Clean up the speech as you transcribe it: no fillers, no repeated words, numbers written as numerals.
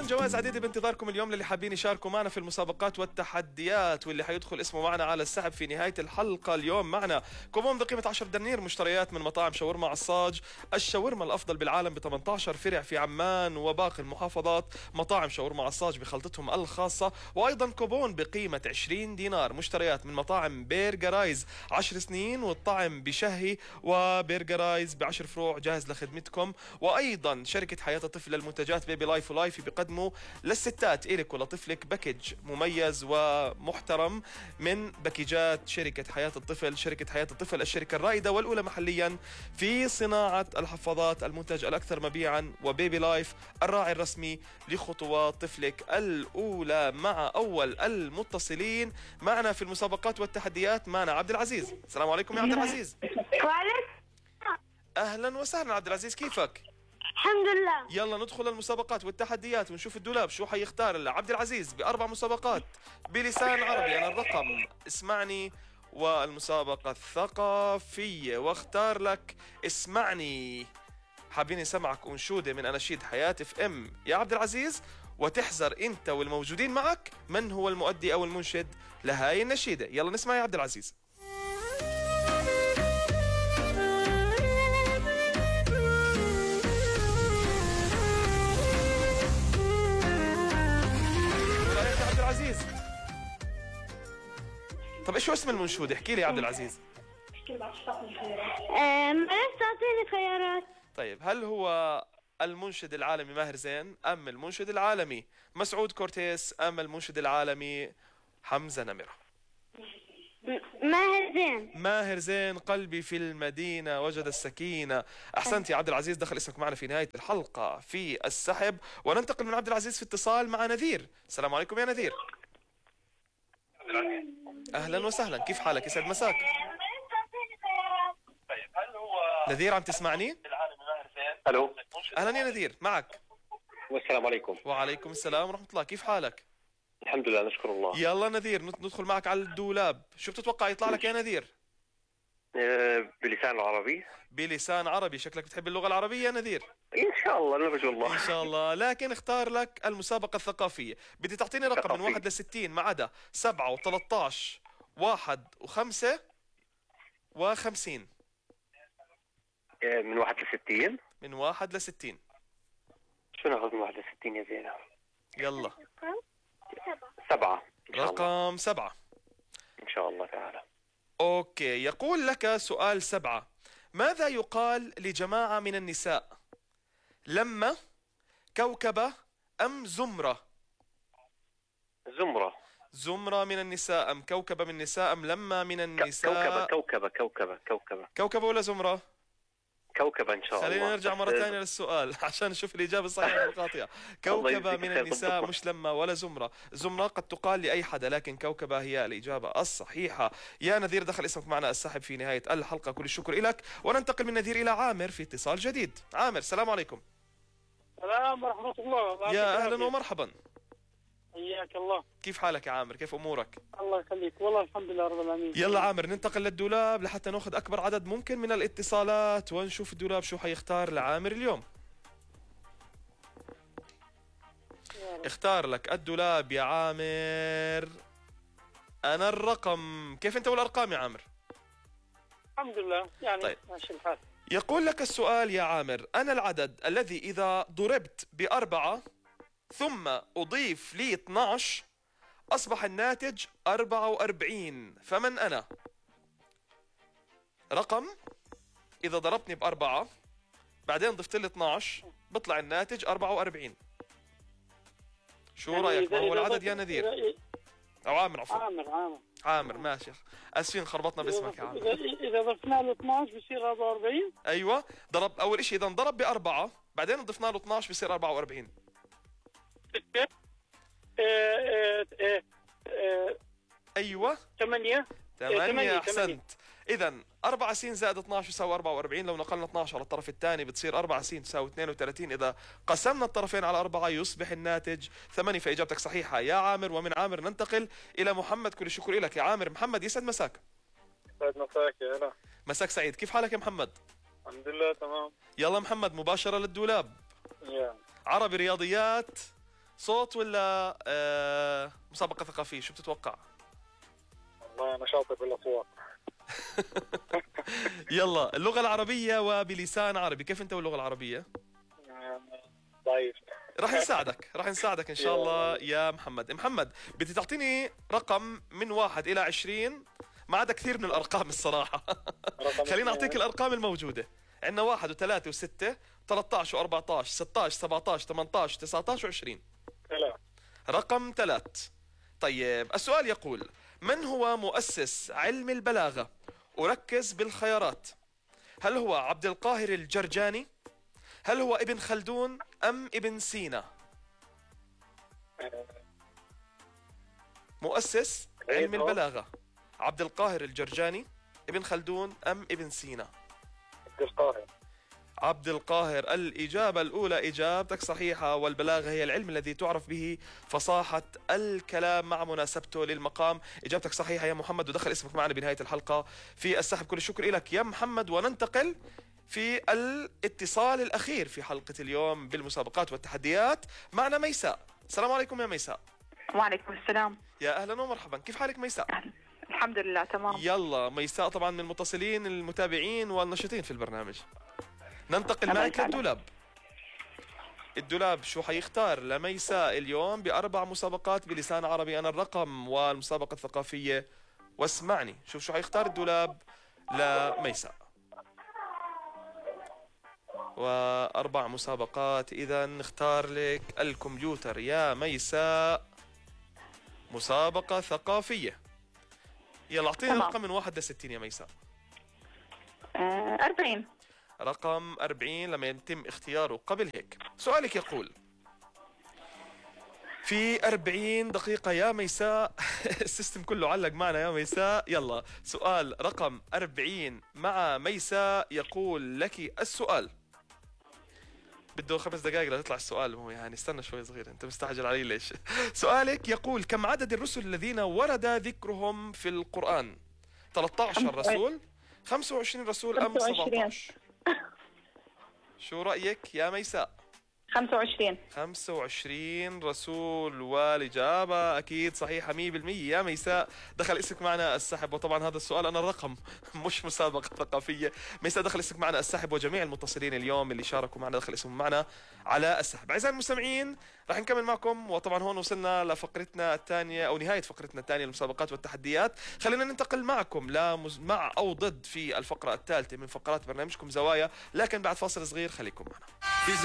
جوائز عديدة بانتظاركم اليوم للي حابين يشاركوا معنا في المسابقات والتحديات، واللي حيدخل اسمه معنا على السحب في نهاية الحلقة. اليوم معنا كوبون بقيمة 10 دنانير مشتريات من مطاعم شاورما عصاج، الشاورما الأفضل بالعالم ب 18 فرع في عمان وباقي المحافظات. مطاعم شاورما عصاج بخلطتهم الخاصة. وأيضا كوبون بقيمة 20 دينار مشتريات من مطاعم برجرايز 10 سنين والطعم بشهي، وبرجرايز ب10 فروع جاهز لخدمتكم. وأيضا شركة حياة الطفل للمنتجات بيبي لايف ولايف بيقدموا للستات إلك ولطفلك باكج مميز ومحترم من باكيجات شركة حياة الطفل. شركة حياة الطفل الشركة الرائدة والأولى محليا في صناعة الحفاضات، المنتج الأكثر مبيعا، وبيبي لايف الراعي الرسمي لخطوات طفلك الأولى. مع أول المتصلين معنا في المسابقات والتحديات معنا عبد العزيز. السلام عليكم يا عبد العزيز. وعليكم. أهلا وسهلا عبد العزيز، كيفك؟ الحمد لله. يلا ندخل المسابقات والتحديات ونشوف الدولاب شو حيختار عبد العزيز بأربع مسابقات بلسان عربي. أنا الرقم اسمعني، والمسابقة الثقافية، واختار لك اسمعني. حابين نسمعك أنشودة من أناشيد حياة اف ام يا عبد العزيز، وتحذر أنت والموجودين معك من هو المؤدي أو المنشد لهاي النشيدة. يلا نسمع يا عبد العزيز. عزيز، طب ايش هو اسم المنشود؟ احكي لي يا عبد العزيز. معلش تعطيني خيارات. طيب، هل هو المنشد العالمي ماهر زين، ام المنشد العالمي مسعود كورتيس، ام المنشد العالمي حمزة نمرة؟ ماهر زين. ماهر زين. قلبي في المدينة وجد السكينة. أحسنت يا عبد العزيز، دخل اسمك معنا في نهاية الحلقة في السحب. وننتقل من عبد العزيز في اتصال مع نذير. السلام عليكم يا نذير. أهلا وسهلا، كيف حالك؟ يسعد مساك. نذير عم تسمعني؟ الو. أهلا يا نذير، معك. والسلام عليكم. وعليكم السلام ورحمة الله، كيف حالك؟ الحمد لله نشكر الله. يلا نذير ندخل معك على الدولاب. شو بتتوقع يطلع لك يا نذير؟ بلسان العربي. بلسان عربي. شكلك بتحب اللغة العربية يا نذير. ان شاء الله، نرجو الله. ان شاء الله. لكن اختار لك المسابقة الثقافية. بدي تعطيني رقم من 1 ل60 ما عدا 7 و13 1 و5 و50. من 1 ل60. من 1 ل60. شو ناخذ من 1 ل60 يا زينة؟ يلا. 7. رقم 7 ان شاء الله تعالى. اوكي، يقول لك سؤال 7. ماذا يقال لجماعة من النساء؟ لما، كوكبة، أم زمرة؟ زمرة. زمرة من النساء أم كوكبة من النساء أم لما من النساء؟ كوكبة. كوكبة ولا زمرة؟ كوكبة ان شاء الله. خلينا نرجع مرة ثانية للسؤال عشان نشوف الإجابة الصحيحة الخاطئة. كوكبة من النساء، مش لما ولا زمرة. زمرة قد تقال لأي حدا، لكن كوكبة هي الإجابة الصحيحة. يا نذير، دخل اسمك معنا السحب في نهاية الحلقة. كل الشكر لك. وننتقل من نذير إلى عامر في اتصال جديد. عامر، السلام عليكم. السلام ورحمة الله. يا أهلا ومرحبا. حياك الله. كيف حالك يا عامر؟ كيف أمورك؟ الله يخليك، والله الحمد لله رب العالمين. يلا عامر، ننتقل للدولاب لحتى ناخذ أكبر عدد ممكن من الاتصالات ونشوف الدولاب شو حيختار لعامر اليوم. اختار لك الدولاب يا عامر. أنا الرقم. كيف أنت والأرقام يا عامر؟ الحمد لله، يعني طيب. ماشي الحال. يقول لك السؤال يا عامر: أنا العدد الذي إذا ضربت ب4 ثم أضيف لي 12 أصبح الناتج 44، فمن أنا؟ رقم إذا ضربتني ب4 بعدين ضفت لي 12 بطلع الناتج 44. شو يعني رأيك؟ ما هو العدد يا نذير؟ أو عامر، عفوا. عامر ماشي. أسفين خربطنا باسمك يا عامر. إذا ضفنا له 12 بصير 44. أيوة، ضرب أول شيء إذا انضرب ب4 بعدين ضفنا له 12 بصير 44. أيوة 8. أحسنت. إذا 4 س زائد 12 يساوي 44. لو نقلنا 12 على الطرف الثاني بتصير 4 س تساوي 32. إذا قسمنا الطرفين على 4 يصبح الناتج 8. فإجابتك صحيحة يا عامر. ومن عامر ننتقل إلى محمد. كل الشكر لك يا عامر. محمد، يسعد مساك. يسعد مساك يا هلا. مساك سعيد، كيف حالك يا محمد؟ الحمد لله تمام. يلا محمد، مباشرة للدولاب. عربي، رياضيات، صوت ولا مسابقة ثقافية؟ شو بتتوقع؟ والله أنا شاطر بالأصوات. يلا، اللغة العربية وبلسان عربي، كيف أنت واللغة العربية؟ ضعيف. راح نساعدك إن شاء الله يا محمد. محمد، بدي تعطيني رقم من 1 إلى 20، ما عدا كثير من الأرقام الصراحة. خليني أعطيك الأرقام الموجودة. عندنا 1 و3 و6 13 و14 16 17 18 19 و20. رقم 3. طيب السؤال يقول: من هو مؤسس علم البلاغة؟ أركز بالخيارات. هل هو عبد القاهر الجرجاني؟ هل هو ابن خلدون أم ابن سينا؟ مؤسس علم البلاغة: عبد القاهر الجرجاني، ابن خلدون أم ابن سينا؟ عبد القاهر. عبد القاهر. الإجابة الأولى إجابتك صحيحة، والبلاغة هي العلم الذي تعرف به فصاحة الكلام مع مناسبته للمقام. إجابتك صحيحة يا محمد، ودخل اسمك معنا بنهاية الحلقة في السحب. كل الشكر لك يا محمد، وننتقل في الاتصال الأخير في حلقة اليوم بالمسابقات والتحديات. معنا ميساء. السلام عليكم يا ميساء. وعليكم السلام. يا أهلا ومرحبا، كيف حالك ميساء؟ الحمد لله تمام. يلا ميساء طبعا من المتصلين المتابعين والنشطين في البرنامج. ننتقل معك للدولاب. الدولاب شو حيختار لميساء اليوم ب4 مسابقات بلسان عربي؟ أنا الرقم والمسابقة الثقافية، واسمعني شوف شو حيختار الدولاب لميساء. و4 مسابقات، إذا نختار لك الكمبيوتر يا ميساء. مسابقة ثقافية. يلا أعطيني رقم من 1 ل60 يا ميساء. 40. رقم 40 لما يتم اختياره. قبل هيك سؤالك يقول: في 40 دقيقة يا ميساء. السيستم كله علق معنا يا ميساء. يلا سؤال رقم 40 مع ميساء، يقول لك السؤال. بده 5 دقائق لتطلع السؤال، هو يعني استنى شوي صغير، انت مستعجل علي ليش؟ سؤالك يقول: كم عدد الرسل الذين ورد ذكرهم في القرآن؟ 13 رسول، 25 رسول أم 17؟ شو رأيك يا ميساء؟ 25. 25 رسول، والإجابة أكيد صحيحة 100% يا ميساء. دخل اسمك معنا السحب، وطبعا هذا السؤال أنا الرقم مش مسابقة ثقافية. ميساء دخل اسمك معنا السحب، وجميع المتصلين اليوم اللي شاركوا معنا دخل اسمهم معنا على السحب. أعزائي المستمعين، راح نكمل معكم، وطبعا هون وصلنا لفقرتنا الثانية أو نهاية فقرتنا الثانية المسابقات والتحديات. خلينا ننتقل معكم مع أو ضد في الفقرة الثالثة من فقرات برنامجكم زوايا، لكن بعد فاصل صغير خليكم معنا.